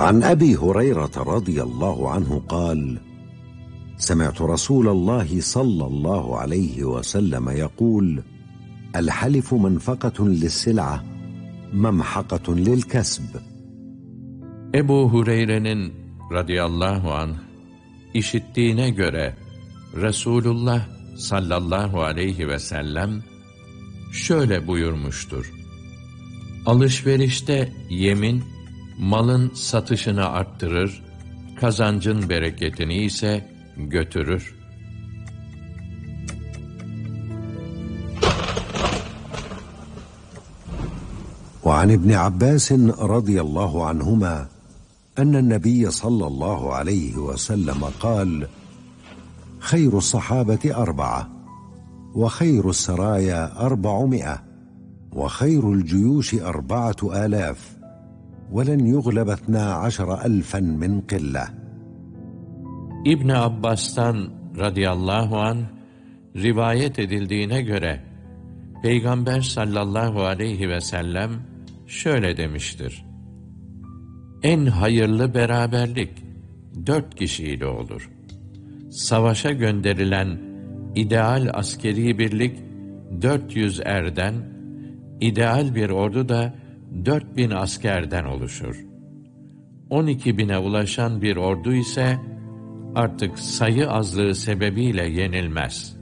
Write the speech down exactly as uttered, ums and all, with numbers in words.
عن أبي هريرة رضي الله عنه قال: سمعت رسول الله صلى الله عليه وسلم يقول: الحلف منفقة للسلعة ممحقة للكسب. Ebu Hureyre'nin radıyallahu anh işittiğine göre Resulullah sallallahu aleyhi ve sellem şöyle buyurmuştur: Alışverişte yemin, malın satışını arttırır, kazancın bereketini ise götürür. وعن ابن عباس رضي الله عنهما أن النبي صلى الله عليه وسلم قال: خير الصحابة أربعة، وخير السرايا أربعمائة، وخير الجيوش أربعة آلاف، ولن يغلب اثنا عشر ألفا من قلة. İbn Abbas'tan radıyallahu anh rivayet edildiğine göre Peygamber sallallahu aleyhi ve sellem şöyle demiştir: En hayırlı beraberlik dört kişiyle olur. Savaşa gönderilen ideal askeri birlik dört yüz erden, ideal bir ordu da dört bin askerden oluşur. On iki bine ulaşan bir ordu ise artık sayı azlığı sebebiyle yenilmez.